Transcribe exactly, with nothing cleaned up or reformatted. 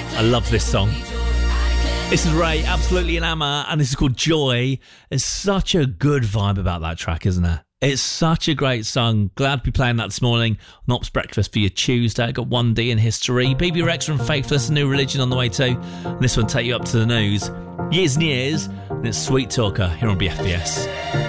I love this song. This is Ray, absolutely an Amma, and this is called Joy. There's such a good vibe about that track, isn't there? It's such a great song. Glad to be playing that this morning on Ops Breakfast for your Tuesday. I got one D in history. B B Rexa and Faithless, a new religion on the way too. And this one take you up to the news. Years and years, and it's Sweet Talker here on B F B S.